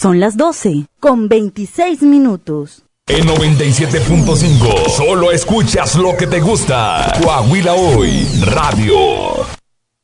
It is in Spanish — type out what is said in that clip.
Son las 12:26. En 97.5, solo escuchas lo que te gusta. Coahuila Hoy, radio.